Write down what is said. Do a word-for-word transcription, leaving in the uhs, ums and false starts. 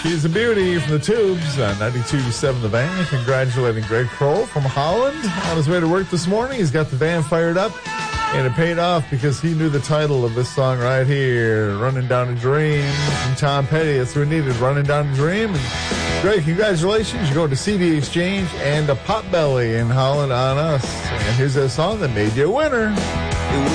She's a beauty from the Tubes on ninety-two point seven The Van. Congratulating Greg Kroll from Holland on his way to work this morning. He's got the van fired up, and it paid off because he knew the title of this song right here, Running Down a Dream from Tom Petty. That's what we needed, Running Down a Dream. And Greg, congratulations. You're going to C D Exchange and a Potbelly in Holland on us. And here's a song that made you a winner.